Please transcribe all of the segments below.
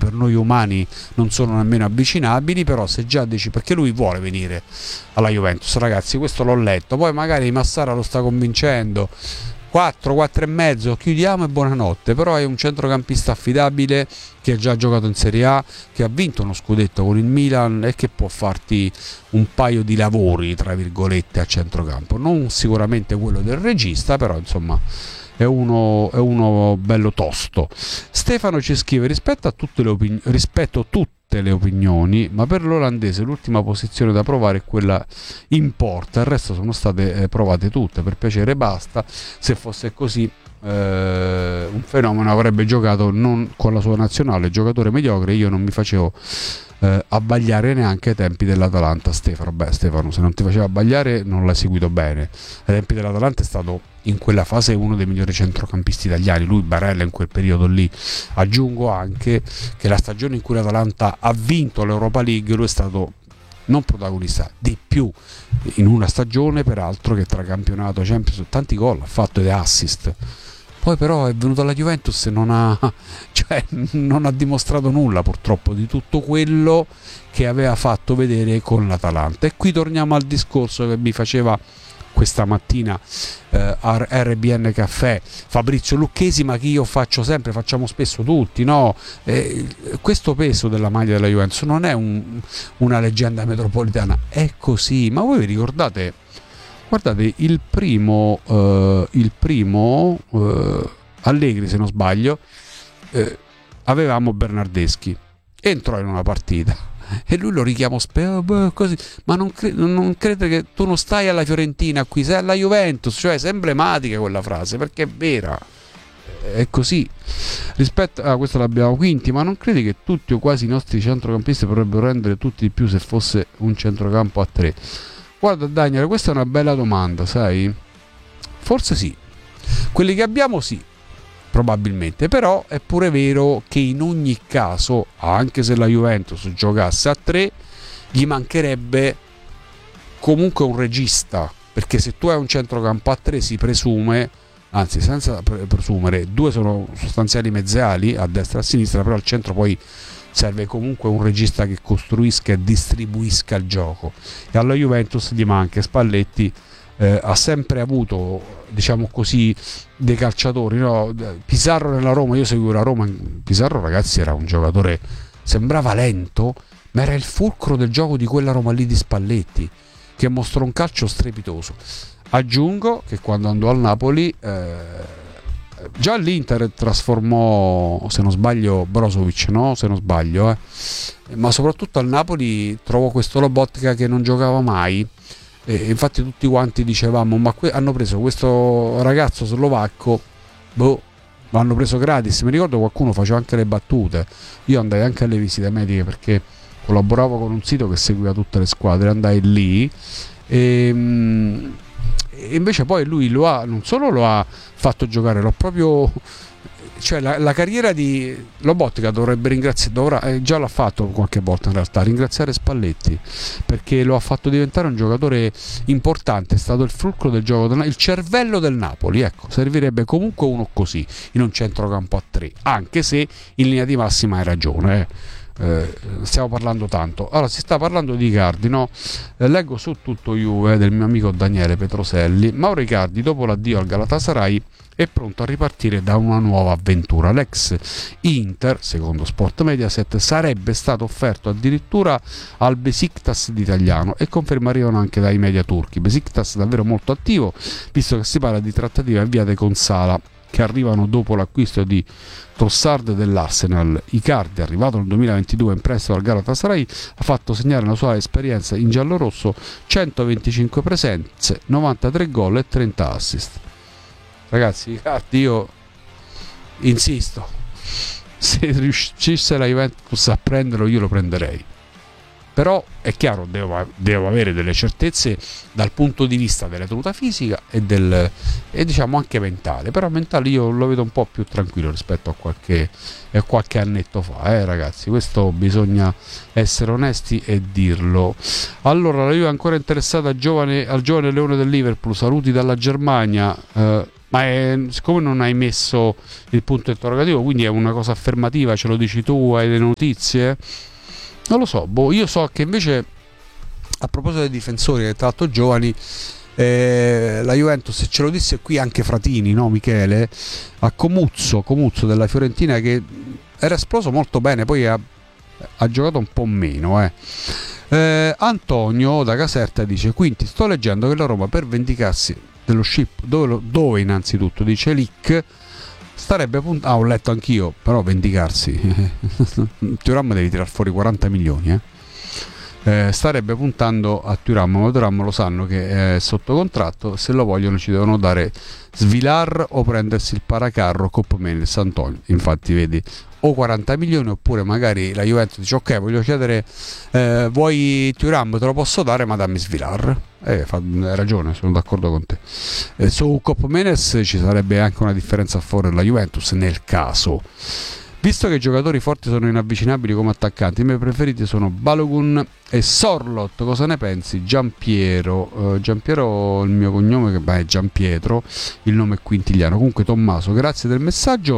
per noi umani non sono nemmeno avvicinabili, però se già dici, perché lui vuole venire alla Juventus, ragazzi, questo l'ho letto, poi magari Massara lo sta convincendo, 4 e mezzo, chiudiamo e buonanotte, però è un centrocampista affidabile che ha già giocato in Serie A, che ha vinto uno scudetto con il Milan e che può farti un paio di lavori, tra virgolette, a centrocampo, non sicuramente quello del regista, però insomma è uno bello tosto. Stefano ci scrive: rispetto a tutte le opinioni, ma per l'olandese l'ultima posizione da provare è quella in porta, il resto sono state provate tutte, per piacere basta. Se fosse così un fenomeno avrebbe giocato non con la sua nazionale, giocatore mediocre, io non mi facevo abbagliare neanche ai tempi dell'Atalanta. Stefano, se non ti faceva abbagliare non l'hai seguito bene. Ai tempi dell'Atalanta è stato in quella fase uno dei migliori centrocampisti italiani, lui, Barella, in quel periodo lì. Aggiungo anche che la stagione in cui l'Atalanta ha vinto l'Europa League, lui è stato non protagonista, di più, in una stagione peraltro che tra campionato, Champions, tanti gol ha fatto ed assist. Poi però è venuto alla Juventus e non ha dimostrato nulla, purtroppo, di tutto quello che aveva fatto vedere con l'Atalanta. E qui torniamo al discorso che mi faceva questa mattina a RBN Caffè Fabrizio Lucchesi, ma che io facciamo spesso tutti, no? Questo peso della maglia della Juventus non è una leggenda metropolitana, è così. Ma voi vi ricordate? Guardate, il primo Allegri, se non sbaglio, avevamo Bernardeschi, entrò in una partita e lui lo richiamò così, ma non crede che tu non stai alla Fiorentina qui, sei alla Juventus, cioè è emblematica quella frase, perché è vera, è così. Rispetto a questo l'abbiamo Quinti: ma non credi che tutti o quasi i nostri centrocampisti potrebbero rendere tutti di più se fosse un centrocampo a 3? Guarda Daniele, questa è una bella domanda, sai? Forse sì, quelli che abbiamo sì, probabilmente, però è pure vero che in ogni caso, anche se la Juventus giocasse a 3, gli mancherebbe comunque un regista, perché se tu hai un centrocampo a 3 si presume, anzi senza presumere, 2 sono sostanziali mezziali a destra e a sinistra, però al centro poi serve comunque un regista che costruisca e distribuisca il gioco, e alla Juventus gli manca. Spalletti ha sempre avuto, diciamo così, dei calciatori, no? Pizarro nella Roma, io seguivo la Roma, Pizarro, ragazzi, era un giocatore, sembrava lento, ma era il fulcro del gioco di quella Roma lì di Spalletti, che mostrò un calcio strepitoso. Aggiungo che quando andò al Napoli già l'Inter trasformò, se non sbaglio, Brozovic, no? Se non sbaglio, ma soprattutto al Napoli trovò questo Lobotka che non giocava mai. E infatti tutti quanti dicevamo: ma hanno preso questo ragazzo slovacco, l'hanno preso gratis. Mi ricordo qualcuno faceva anche le battute, io andai anche alle visite mediche perché collaboravo con un sito che seguiva tutte le squadre, andai lì e invece poi lui non solo lo ha fatto giocare, l'ho proprio, cioè la carriera di Lobotka dovrebbe ringraziare, già l'ha fatto qualche volta in realtà, ringraziare Spalletti, perché lo ha fatto diventare un giocatore importante, è stato il fulcro del gioco, il cervello del Napoli. Ecco, servirebbe comunque uno così in un centrocampo a 3, anche se in linea di massima hai ragione, stiamo parlando tanto. Allora, si sta parlando di Icardi, no? Leggo su Tutto Juve del mio amico Daniele Petroselli: Mauro Icardi, dopo l'addio al Galatasaray, è pronto a ripartire da una nuova avventura. L'ex Inter, secondo Sport Mediaset, sarebbe stato offerto addirittura al Besiktas d'italiano, e conferma arrivano anche dai media turchi. Besiktas davvero molto attivo, visto che si parla di trattative avviate con Sala, che arrivano dopo l'acquisto di Trossard dell'Arsenal. Icardi, arrivato nel 2022 in prestito al Galatasaray, ha fatto segnare la sua esperienza in giallorosso: 125 presenze, 93 gol e 30 assist. Ragazzi, Icardi, io insisto, se riuscisse la Juventus a prenderlo io lo prenderei, però è chiaro, devo avere delle certezze dal punto di vista della tenuta fisica e diciamo anche mentale. Però mentale io lo vedo un po' più tranquillo rispetto a qualche annetto fa, ragazzi, questo bisogna essere onesti e dirlo. Allora, la Juve è ancora interessata al giovane leone del Liverpool, saluti dalla Germania. siccome non hai messo il punto interrogativo, quindi è una cosa affermativa, ce lo dici tu, hai le notizie? Non lo so, io so che invece, a proposito dei difensori, tra l'altro giovani, la Juventus, ce lo disse qui anche Fratini, no Michele, a Comuzzo della Fiorentina, che era esploso molto bene, poi ha giocato un po' meno. Antonio da Caserta dice: Quinti, sto leggendo che la Roma, per vendicarsi dello ship, dove innanzitutto dice Lick starebbe puntando, ho letto anch'io, però vendicarsi Thuram devi tirar fuori 40 milioni starebbe puntando a Thuram, ma Thuram lo sanno che è sotto contratto, se lo vogliono ci devono dare Svilar o prendersi il paracarro Coppa Mendes. Antonio, infatti vedi, o 40 milioni oppure magari la Juventus dice ok, voglio chiedere, vuoi Thuram, te lo posso dare, ma dammi Svilar. Hai ragione, sono d'accordo con te. Su Coppa Mendes ci sarebbe anche una differenza a favore della Juventus nel caso. Visto che i giocatori forti sono inavvicinabili come attaccanti, i miei preferiti sono Balogun e Sorlot. Cosa ne pensi? Giampiero, il mio cognome è Giampietro, il nome è Quintigliano. Comunque Tommaso, grazie del messaggio.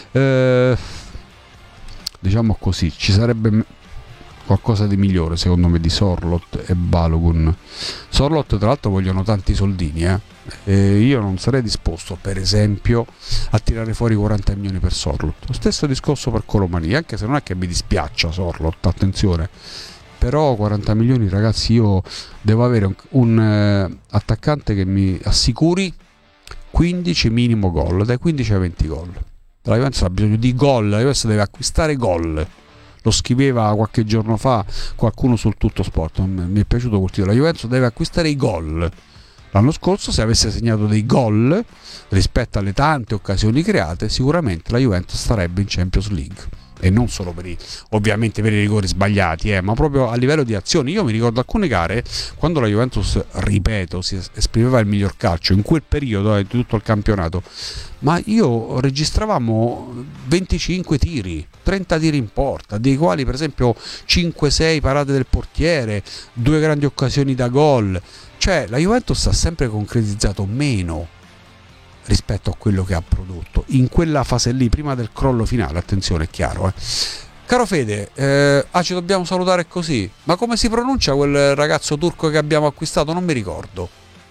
Diciamo così, ci sarebbe qualcosa di migliore secondo me di Sorlot e Balogun. Sorlot tra l'altro vogliono tanti soldini, io non sarei disposto per esempio a tirare fuori 40 milioni per Sorlot. Lo stesso discorso per Colomani, anche se non è che mi dispiaccia Sorlot, attenzione, però 40 milioni ragazzi, io devo avere un attaccante che mi assicuri 15 minimo gol, dai 15 ai 20 gol. La Juventus ha bisogno di gol, la Juventus deve acquistare gol. Lo scriveva qualche giorno fa qualcuno sul Tutto Sport, mi è piaciuto quel titolo. La Juventus deve acquistare i gol. L'anno scorso, se avesse segnato dei gol rispetto alle tante occasioni create, sicuramente la Juventus starebbe in Champions League. E non solo ovviamente per i rigori sbagliati, ma proprio a livello di azioni. Io mi ricordo alcune gare quando la Juventus, ripeto, si esprimeva il miglior calcio in quel periodo di tutto il campionato, ma registravamo 25 tiri, 30 tiri in porta, dei quali per esempio 5-6 parate del portiere, 2 grandi occasioni da gol. Cioè la Juventus ha sempre concretizzato meno rispetto a quello che ha prodotto in quella fase lì, prima del crollo finale. Attenzione, è chiaro. Caro Fede, ci dobbiamo salutare così. Ma come si pronuncia quel ragazzo turco che abbiamo acquistato? Non mi ricordo.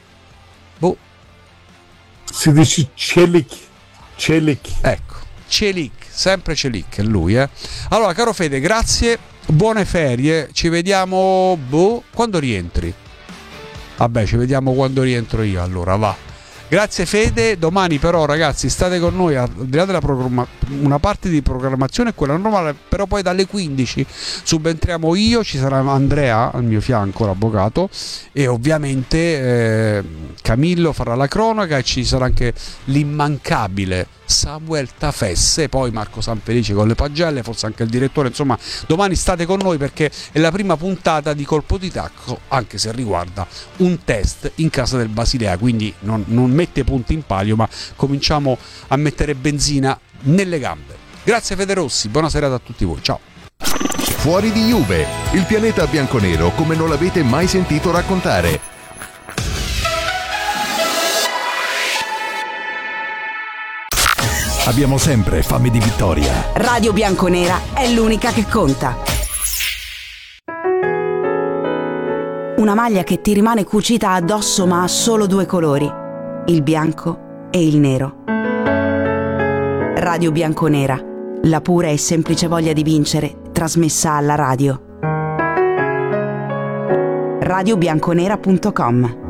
Si dice Celik. Ecco, Celik, sempre Celik, è lui. Allora, caro Fede, grazie, buone ferie. Ci vediamo quando rientri. Vabbè, ci vediamo quando rientro io, allora va. Grazie Fede, domani però ragazzi state con noi, al di là della una parte di programmazione è quella normale, però poi dalle 15 subentriamo io, ci sarà Andrea al mio fianco, l'avvocato, e ovviamente Camillo farà la cronaca e ci sarà anche l'immancabile Samuel Tafesse, poi Marco Sanfelice con le pagelle, forse anche il direttore. Insomma, domani state con noi perché è la prima puntata di Colpo di Tacco, anche se riguarda un test in casa del Basilea, quindi non mette punti in palio, ma cominciamo a mettere benzina nelle gambe. Grazie Fede Rossi, buona serata a tutti voi, ciao. Fuori di Juve, il pianeta bianconero come non l'avete mai sentito raccontare. Abbiamo sempre fame di vittoria. Radio Bianconera è l'unica che conta. Una maglia che ti rimane cucita addosso ma ha solo 2 colori, il bianco e il nero. Radio Bianconera, la pura e semplice voglia di vincere trasmessa alla radio. radiobianconera.com